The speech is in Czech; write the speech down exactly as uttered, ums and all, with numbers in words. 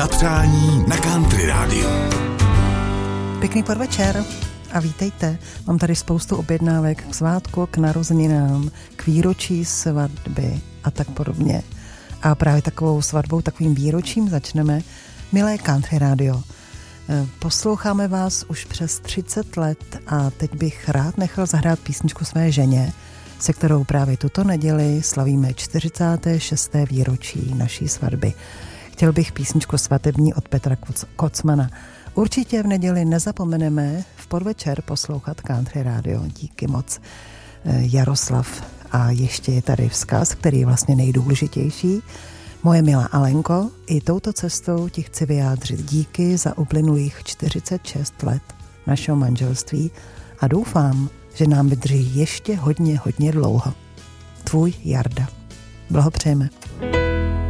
Na přání na Country rádiu. Pěkný podvečer a vítejte. Mám tady spoustu objednávek k svátku, k narozeninám, k výročí svatby a tak podobně. A právě takovou svatbou, takovým výročím začneme. Milé Country rádio, posloucháme vás už přes třicet let a teď bych rád nechal zahrát písničku své ženě, se kterou právě tuto neděli slavíme čtyřicáté šesté výročí naší svatby. Chtěl bych písničku svatební od Petra Kocmana. Určitě v neděli nezapomeneme v podvečer poslouchat Country rádio. Díky moc, Jaroslav. A ještě je tady vzkaz, který je vlastně nejdůležitější. Moje milá Alenko, i touto cestou ti chci vyjádřit díky za uplynulých čtyřicet šest let našeho manželství a doufám, že nám vydrží ještě hodně, hodně dlouho. Tvůj Jarda. Blahopřejeme.